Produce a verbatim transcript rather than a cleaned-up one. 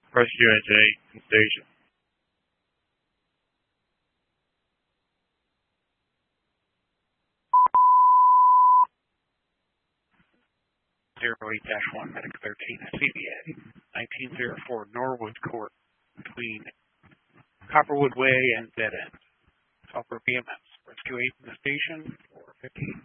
Rescue engine eight station. Zero eight dash one Medic thirteen C B A nineteen zero four Norwood Court between Copperwood Way and Dead End. Software B M S. Rescue eight in the station for fifteen.